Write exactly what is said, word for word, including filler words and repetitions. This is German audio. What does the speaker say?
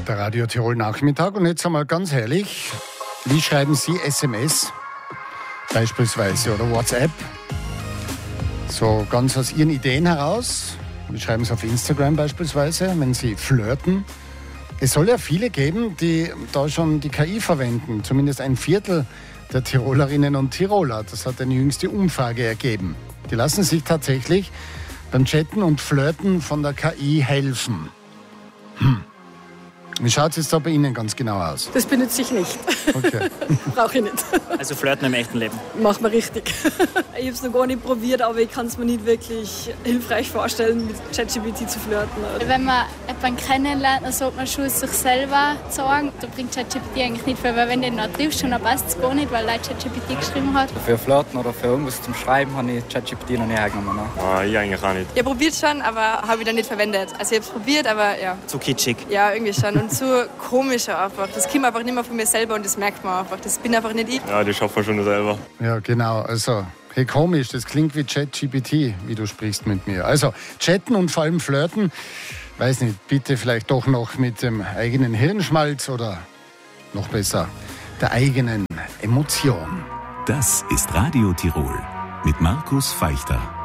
Der Radio Tirol Nachmittag. Und jetzt einmal ganz ehrlich, wie schreiben Sie S M S beispielsweise oder WhatsApp? So ganz aus Ihren Ideen heraus. Wie schreiben Sie auf Instagram beispielsweise, wenn Sie flirten? Es soll ja viele geben, die da schon die K I verwenden. Zumindest ein Viertel der Tirolerinnen und Tiroler. Das hat eine jüngste Umfrage ergeben. Die lassen sich tatsächlich beim Chatten und Flirten von der K I helfen. Hm. Wie schaut es jetzt da bei Ihnen ganz genau aus? Das benutze ich nicht. Okay. Brauche ich nicht. Also flirten im echten Leben? Machen wir richtig. Ich habe es noch gar nicht probiert, aber ich kann es mir nicht wirklich hilfreich vorstellen, mit ChatGPT zu flirten. Wenn man jemanden kennenlernt, dann sollte man schon sich selber sagen. Da bringt ChatGPT eigentlich nicht viel, weil wenn du ihn noch triffst, dann passt es gar nicht, weil Leute ChatGPT geschrieben hat. Für Flirten oder für irgendwas zum Schreiben habe ich ChatGPT noch nie hergenommen. Ah, ich eigentlich auch nicht. Ja, probiert schon, aber habe ich dann nicht verwendet. Also ich habe es probiert, aber ja. Zu kitschig? Ja, irgendwie schon. Und zu komisch einfach. Das kommt einfach nicht mehr von mir selber und das merkt man einfach. Das bin einfach nicht ich. Ja, das schafft man schon selber. Ja, genau. Also, hey, komisch, das klingt wie ChatGPT, wie du sprichst mit mir. Also, chatten und vor allem flirten, weiß nicht, bitte vielleicht doch noch mit dem eigenen Hirnschmalz oder noch besser, der eigenen Emotion. Das ist Radio Tirol mit Markus Feichter.